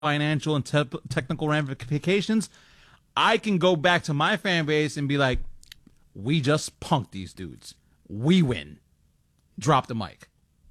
financial and technical ramifications, I can go back to my fan base and be like, we just punked these dudes. We win. Drop the mic.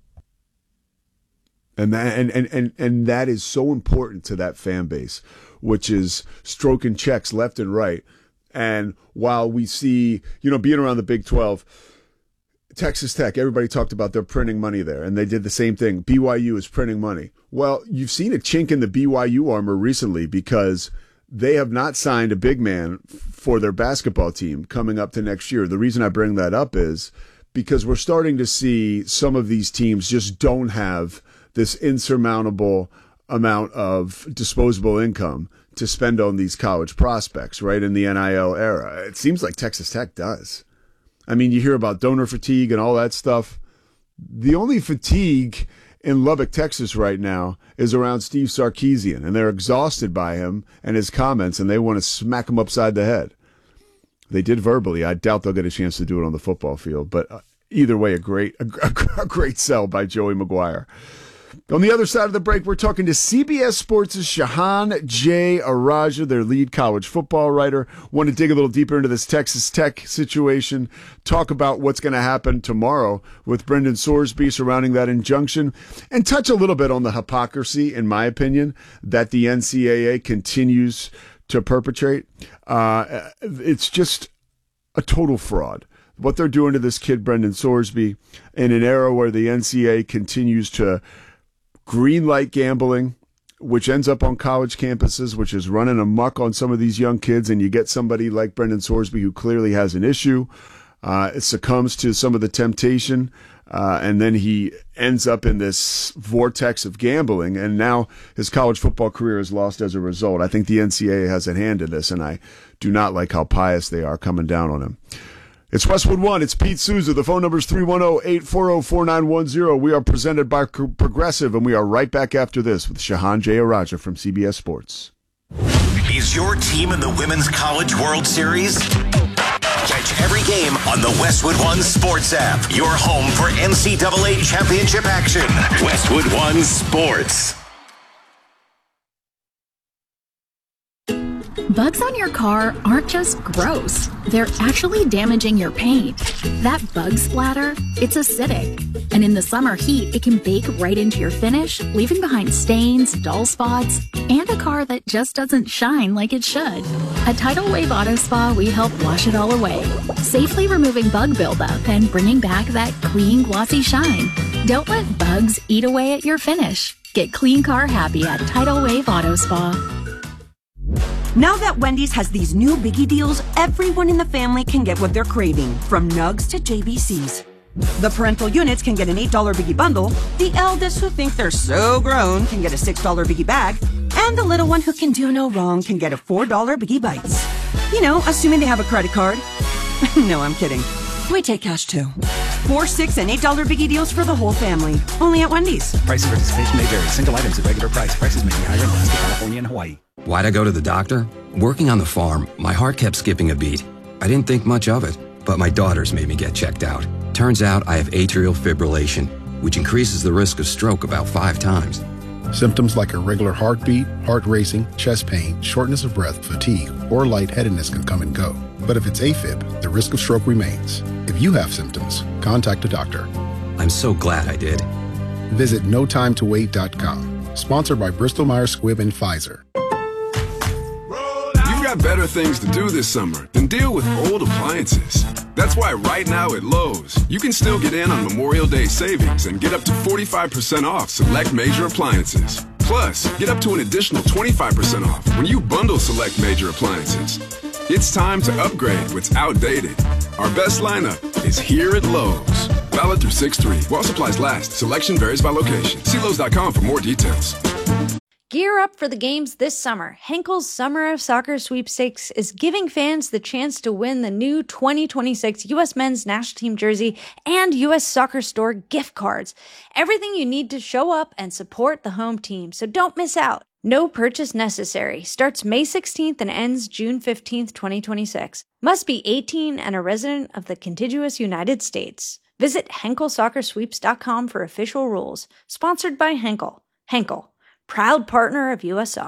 And that is so important to that fan base, which is stroking checks left and right. And while we see, being around the Big 12, Texas Tech, everybody talked about they're printing money there, and they did the same thing. BYU is printing money. Well, you've seen a chink in the BYU armor recently because they have not signed a big man for their basketball team coming up to next year. The reason I bring that up is because we're starting to see some of these teams just don't have this insurmountable amount of disposable income to spend on these college prospects, right, in the NIL era. It seems like Texas Tech does. I mean, you hear about donor fatigue and all that stuff. The only fatigue in Lubbock, Texas right now is around Steve Sarkisian, and they're exhausted by him and his comments, and they want to smack him upside the head. They did verbally. I doubt they'll get a chance to do it on the football field, but either way, a great sell by Joey McGuire. On the other side of the break, we're talking to CBS Sports' Shehan J. Araja, their lead college football writer. Want to dig a little deeper into this Texas Tech situation, talk about what's going to happen tomorrow with Brendan Sorsby surrounding that injunction, and touch a little bit on the hypocrisy, in my opinion, that the NCAA continues to perpetrate. It's just a total fraud. What they're doing to this kid, Brendan Sorsby, in an era where the NCAA continues to greenlight gambling, which ends up on college campuses, which is running amok on some of these young kids, and you get somebody like Brendan Sorsby who clearly has an issue, succumbs to some of the temptation, and then he ends up in this vortex of gambling, and now his college football career is lost as a result. I think the NCAA has a hand in this, and I do not like how pious they are coming down on him. It's Westwood One. It's Pete Souza. The phone number is 310-840-4910. We are presented by Progressive, and we are right back after this with Shehan J. Araja from CBS Sports. Is your team in the Women's College World Series? Catch every game on the Westwood One Sports app. Your home for NCAA championship action. Westwood One Sports. Bugs on your car aren't just gross. They're actually damaging your paint. That bug splatter, it's acidic. And in the summer heat, it can bake right into your finish, leaving behind stains, dull spots, and a car that just doesn't shine like it should. At Tidal Wave Auto Spa, we help wash it all away, safely removing bug buildup and bringing back that clean, glossy shine. Don't let bugs eat away at your finish. Get clean car happy at Tidal Wave Auto Spa. Now that Wendy's has these new biggie deals, everyone in the family can get what they're craving, from nugs to JBCs. The parental units can get an $8 biggie bundle, the eldest who think they're so grown can get a $6 biggie bag, and the little one who can do no wrong can get a $4 biggie bites. You know, assuming they have a credit card. No, I'm kidding. We take cash too. $4, $6, and $8 biggie deals for the whole family. Only at Wendy's. Price and participation may vary. Single items at regular price. Prices may be higher in Alaska, California, and Hawaii. Why'd I go to the doctor? Working on the farm, my heart kept skipping a beat. I didn't think much of it, but my daughters made me get checked out. Turns out I have atrial fibrillation, which increases the risk of stroke about 5 times. Symptoms like irregular heartbeat, heart racing, chest pain, shortness of breath, fatigue, or lightheadedness can come and go. But if it's AFib, the risk of stroke remains. If you have symptoms, contact a doctor. I'm so glad I did. Visit notimetowait.com. Sponsored by Bristol Myers Squibb and Pfizer. You've got better things to do this summer than deal with old appliances. That's why right now at Lowe's, you can still get in on Memorial Day savings and get up to 45% off select major appliances. Plus, get up to an additional 25% off when you bundle select major appliances. It's time to upgrade what's outdated. Our best lineup is here at Lowe's. Valid through 6/3. While supplies last, selection varies by location. See Lowe's.com for more details. Gear up for the games this summer. Henkel's Summer of Soccer Sweepstakes is giving fans the chance to win the new 2026 U.S. Men's National Team jersey and U.S. Soccer Store gift cards. Everything you need to show up and support the home team, so don't miss out. No purchase necessary. Starts May 16th and ends June 15th, 2026. Must be 18 and a resident of the contiguous United States. Visit HenkelSoccerSweeps.com for official rules. Sponsored by Henkel. Henkel. proud partner of U.S. Soccer.